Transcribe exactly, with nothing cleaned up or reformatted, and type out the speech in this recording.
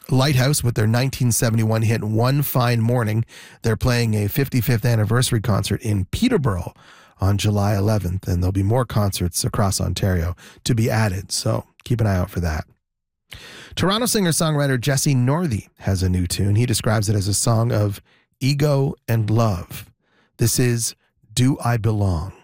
Lighthouse, with their nineteen seventy-one hit One Fine Morning, they're playing a fifty-fifth anniversary concert in Peterborough on July eleventh, and there'll be more concerts across Ontario to be added, so keep an eye out for that. Toronto singer-songwriter Jesse Northey has a new tune. He describes it as a song of ego and love. This is Do I Belong?